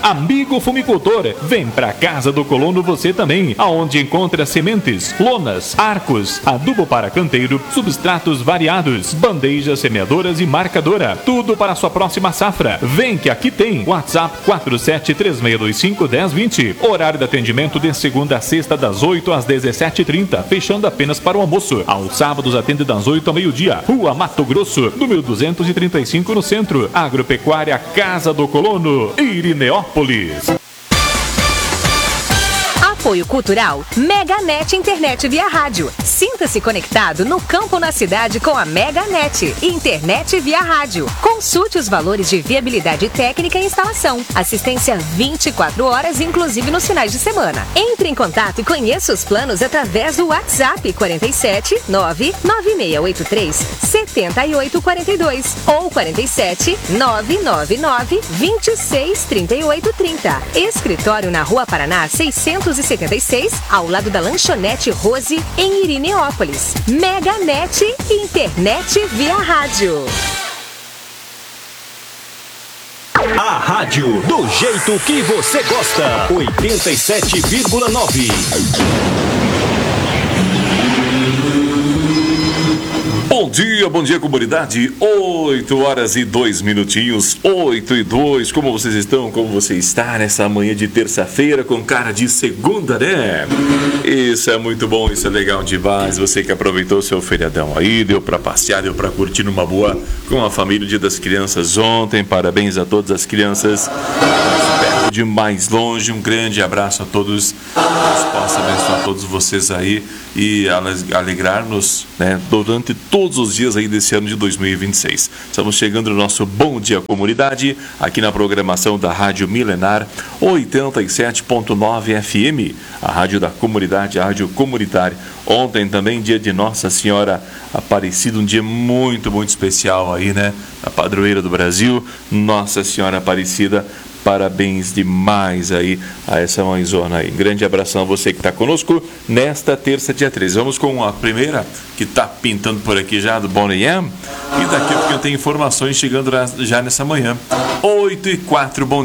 Amigo fumicultor, vem pra Casa do Colono você também, aonde encontra sementes, lonas, arcos, adubo para canteiro, substratos variados, bandejas semeadoras e marcadora. Tudo para a sua próxima safra. Vem que aqui tem. WhatsApp 4736251020. Horário de atendimento de segunda a sexta das 8 às 17h30, fechando apenas para o almoço. Aos sábados atende das 8 ao meio-dia. Rua Mato Grosso, número 235 no centro. Agropecuária Casa do Colono, Irineópolis. Apoio Cultural Meganet Internet via rádio. Sinta-se conectado no campo ou na cidade com a Meganet Internet via rádio. Consulte os valores de viabilidade técnica e instalação. Assistência 24 horas, inclusive nos finais de semana. Entre em contato e conheça os planos através do WhatsApp 47 99683 7842 ou 47 999 26 38 30. Escritório na Rua Paraná 676, ao lado da Lanchonete Rose, em Irineópolis. Meganet Internet via rádio. A rádio do jeito que você gosta. 87,9. Bom dia comunidade, 8 horas e 2 minutinhos, 8 e 2, como vocês estão, como você está nessa manhã de terça-feira com cara de segunda, né? Isso é muito bom, isso é legal demais, você que aproveitou o seu feriadão aí, deu pra passear, deu pra curtir numa boa com a família, o Dia das Crianças ontem, parabéns a todas as crianças, perto de mais longe, um grande abraço a todos, Deus possa abençoar todos vocês aí e alegrar-nos, né, durante todos os dias aí desse ano de 2026. Estamos chegando no nosso Bom Dia Comunidade, aqui na programação da Rádio Milenar 87.9 FM, a rádio da comunidade, a rádio comunitária. Ontem também dia de Nossa Senhora Aparecida, um dia muito, muito especial aí, né? A padroeira do Brasil, Nossa Senhora Aparecida. Parabéns demais aí a essa mãezona aí. Grande abração a você que está conosco nesta terça, dia 13. Vamos com a primeira que está pintando por aqui já do Bonnie M. E daqui a pouco eu tenho informações chegando já nessa manhã. 8 e 4, bom